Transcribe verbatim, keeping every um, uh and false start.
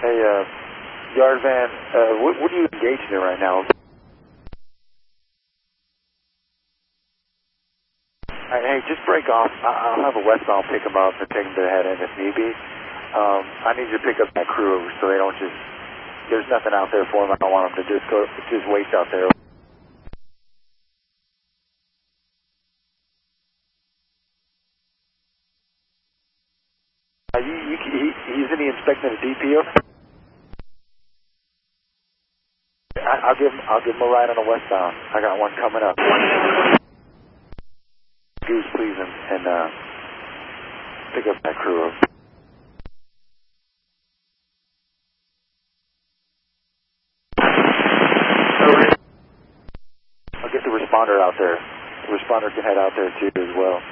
Hey, uh, Yard Van, uh, what, what are you engaged in right now? Alright, hey, just break off. I I'll have a westbound pick them up and take them to the head end if need be. Um, I need you to pick up that crew so they don't just, there's nothing out there for them. I don't want them to just go, just waste out there. Uh, you, you, he, he's in the inspecting the D P O. I, I'll give him, I'll give him a ride on the westbound. I got one coming up. Goose, please, and, and uh, pick up that crew up. I'll get the responder out there. The responder can head out there too as well.